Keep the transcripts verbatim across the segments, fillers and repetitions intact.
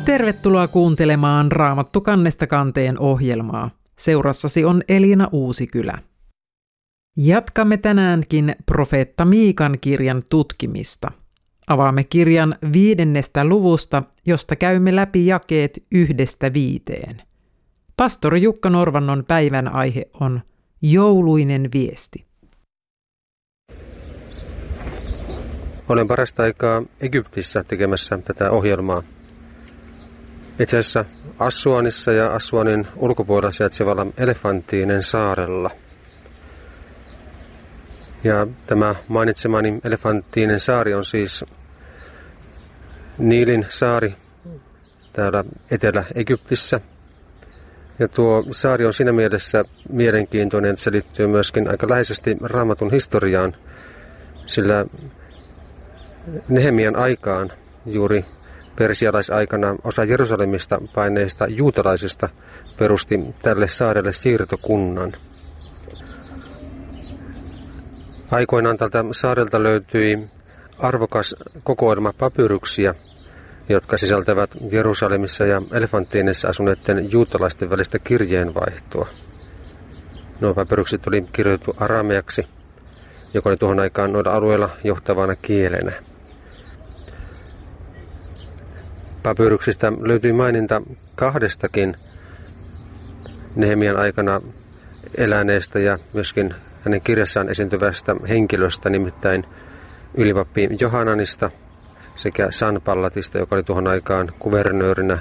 Tervetuloa kuuntelemaan Raamattu kannesta kanteen ohjelmaa. Seurassasi on Elina Uusikylä. Jatkamme tänäänkin profeetta Miikan kirjan tutkimista. Avaamme kirjan viidennestä luvusta, josta käymme läpi jakeet yhdestä viiteen. Pastori Jukka Norvannon päivän aihe on jouluinen viesti. Olen parasta aikaa Egyptissä tekemässä tätä ohjelmaa. Itse asiassa Assuanissa ja Assuanin ulkopuolella sijaitsevalla Elefantiinen saarella. Ja tämä mainitsemani Elefantiinen saari on siis Niilin saari täällä Etelä-Egyptissä. Ja tuo saari on siinä mielessä mielenkiintoinen, että se liittyy myöskin aika läheisesti Raamatun historiaan, sillä Nehemian aikaan juuri persialaisaikana osa Jerusalemista paineista juutalaisista perusti tälle saarelle siirtokunnan. Aikoinaan tältä saarelta löytyi arvokas kokoelma papyruksia, jotka sisältävät Jerusalemissa ja Elefantiinissa asuneiden juutalaisten välistä kirjeenvaihtoa. Nuo papyrukset oli kirjoitettu arameaksi, joka oli tuohon aikaan noilla alueilla johtavana kielenä. Papyruksista löytyi maininta kahdestakin Nehemian aikana eläneestä ja myöskin hänen kirjassaan esiintyvästä henkilöstä, nimittäin ylipappi Johananista sekä Sanballatista, joka oli tuohon aikaan kuvernöörinä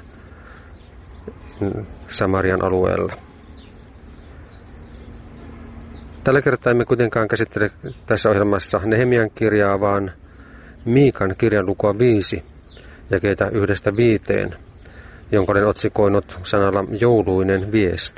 Samarian alueella. Tällä kertaa emme kuitenkaan käsittele tässä ohjelmassa Nehemian kirjaa, vaan Miikan kirjan lukua viisi, jakeita yhdestä viiteen, jonka olen otsikoinut sanalla jouluinen viesti.